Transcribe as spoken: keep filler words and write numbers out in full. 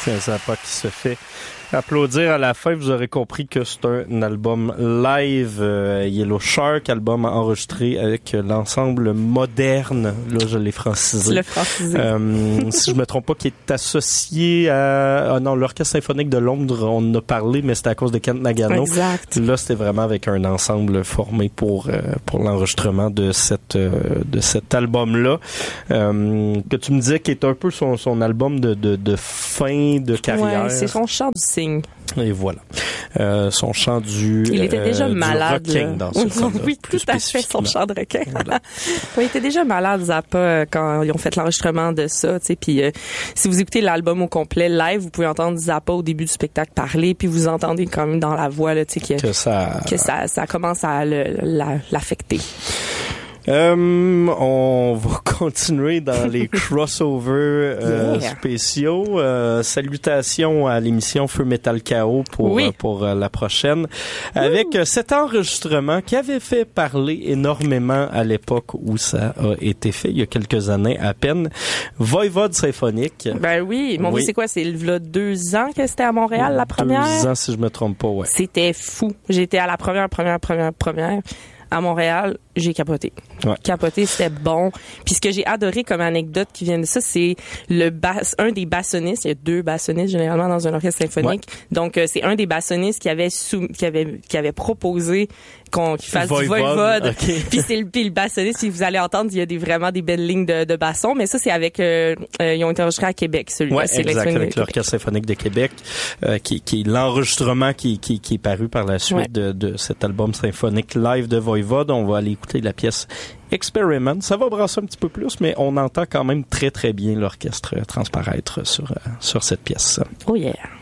C'est un Zappa qui se fait applaudir à la fin. Vous aurez compris que c'est un album live, euh, Yellow Shark, album enregistré avec l'ensemble moderne. Là, je l'ai francisé. Le francisé. Euh, si je me trompe pas, qui est associé à... Ah non, l'Orchestre symphonique de Londres, on en a parlé, mais c'était à cause de Kent Nagano. Exact. Là, c'était vraiment avec un ensemble formé pour euh, pour l'enregistrement de cette euh, de cet album-là. Euh, que tu me disais qui est un peu son son album de de, de fin de carrière. Ouais, c'est son chant du cygne. Et voilà. Euh, son chant du Il était déjà euh, malade. Du requin dans ce oui, oui, tout à fait, son chant de requin. Voilà. Il était déjà malade, Zappa, quand ils ont fait l'enregistrement de ça. Tu sais, puis euh, si vous écoutez l'album au complet live, vous pouvez entendre Zappa au début du spectacle parler, puis vous entendez quand même dans la voix là, tu sais, que, que ça que ça, ça commence à le, la, l'affecter. Euh, on va continuer dans les crossovers euh, yeah. spéciaux. Euh, salutations à l'émission Feu Metal Chaos pour oui. euh, pour euh, la prochaine, avec euh, cet enregistrement qui avait fait parler énormément à l'époque où ça a été fait, il y a quelques années à peine. Voivode symphonique. Ben oui, mon oui. c'est quoi, c'est il y a deux ans que c'était à Montréal la première. Deux ans si je me trompe pas, ouais. C'était fou. J'étais à la première, première, première, première. À Montréal, j'ai capoté. Ouais. Capoté, c'était bon. Puis ce que j'ai adoré comme anecdote qui vient de ça, c'est le bass, un des bassonistes. Il y a deux bassonistes généralement dans un orchestre symphonique. Ouais. Donc euh, c'est un des bassonistes qui avait sou, qui avait qui avait proposé qu'on qu'il fasse Voivode. du Voivode. Okay. Puis c'est le, puis le bassoniste, si vous allez entendre, il y a des vraiment des belles lignes de, de basson. Mais ça c'est avec euh, euh, ils ont été enregistrés à Québec. Celui-là, ouais, c'est exact, avec l'orchestre symphonique de Québec, euh, qui, qui est l'enregistrement qui, qui, qui est paru par la suite ouais. de, de cet album symphonique live de Voivode. On va aller écouter la pièce Experiment. Ça va brasser un petit peu plus, mais on entend quand même très très bien l'orchestre transparaître sur, sur cette pièce. Oh yeah!